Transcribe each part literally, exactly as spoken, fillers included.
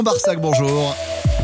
Barsac, bonjour.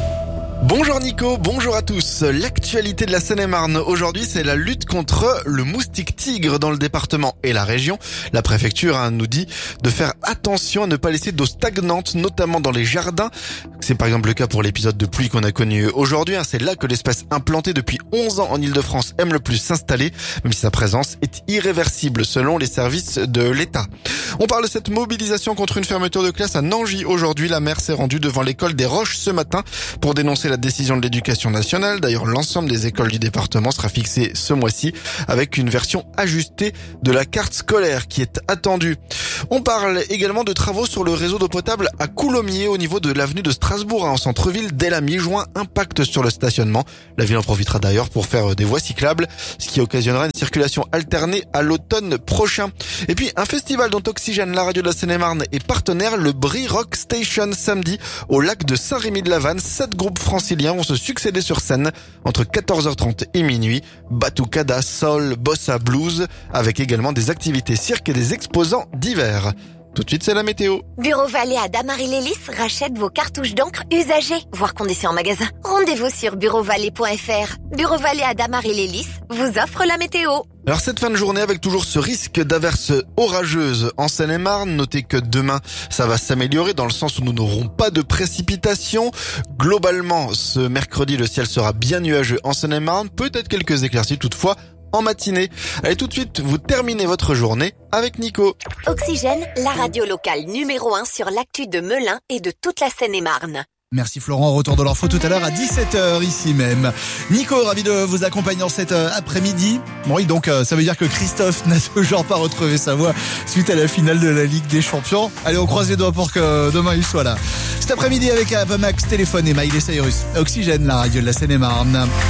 Bonjour Nico, bonjour à tous. L'actualité de la Seine-et-Marne aujourd'hui, c'est la lutte contre le moustique tigre dans le département et la région. La préfecture hein, nous dit de faire attention à ne pas laisser d'eau stagnante, notamment dans les jardins. C'est par exemple le cas pour l'épisode de pluie qu'on a connu aujourd'hui. Hein. C'est là que l'espèce implantée depuis onze ans en Ile-de-France aime le plus s'installer, même si sa présence est irréversible selon les services de l'État. On parle de cette mobilisation contre une fermeture de classe à Nangy. Aujourd'hui, la maire s'est rendue devant l'école des Roches ce matin pour dénoncer la décision de l'éducation nationale. D'ailleurs, l'ensemble des écoles du département sera fixé ce mois-ci avec une version ajustée de la carte scolaire qui est attendue. On parle également de travaux sur le réseau d'eau potable à Coulommiers au niveau de l'avenue de Strasbourg en centre-ville dès la mi-juin. Impact sur le stationnement. La ville en profitera d'ailleurs pour faire des voies cyclables, ce qui occasionnera une circulation alternée à l'automne prochain. Et puis un festival dont Oxygène, la radio de la Seine-et-Marne, est partenaire, le Brie Rock Station samedi au lac de Saint-Rémy-de-la-Vanne. Sept groupes franciliens vont se succéder sur scène entre quatorze heures trente et minuit. Batucada, soul, bossa, blues, avec également des activités cirque et des exposants divers. Tout de suite, c'est la météo. Bureau Vallée à Damary-les-Lys rachète vos cartouches d'encre usagées, voire conditions en magasin. Rendez-vous sur bureau vallée point f r. Bureau Vallée à Damary-les-Lys vous offre la météo. Alors cette fin de journée avec toujours ce risque d'averses orageuses en Seine-et-Marne. Notez que demain ça va s'améliorer dans le sens où nous n'aurons pas de précipitations. Globalement, ce mercredi le ciel sera bien nuageux en Seine-et-Marne. Peut-être quelques éclaircies toutefois en matinée. Allez, tout de suite, vous terminez votre journée avec Nico. Oxygène, la radio locale numéro un sur l'actu de Melun et de toute la Seine-et-Marne. Merci Florent, retour de l'info tout à l'heure à dix-sept heures ici même. Nico, ravi de vous accompagner en cet après-midi. Bon, oui, donc ça veut dire que Christophe n'a toujours pas retrouvé sa voix suite à la finale de la Ligue des Champions. Allez, on croise les doigts pour que demain il soit là. Cet après-midi avec Avamax, Téléphone et Miley Cyrus. Oxygène, la radio de la Seine-et-Marne.